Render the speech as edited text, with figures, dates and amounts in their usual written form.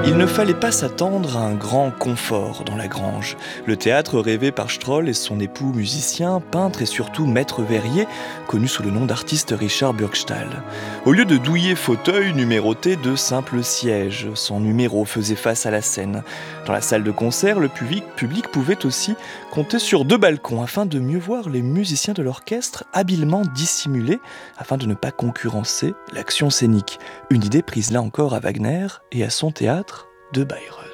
Il ne fallait pas s'attendre à un grand confort dans la grange. Le théâtre rêvé par Stroll et son époux musicien, peintre et surtout maître verrier, connu sous le nom d'artiste Richard Burgstall. Au lieu de douillets fauteuils numérotés de simples sièges, sans numéro faisait face à la scène. Dans la salle de concert, le public pouvait aussi compter sur 2 balcons afin de mieux voir les musiciens de l'orchestre habilement dissimulés afin de ne pas concurrencer l'action scénique. Une idée prise là encore à Wagner et à son théâtre de Bayreuth.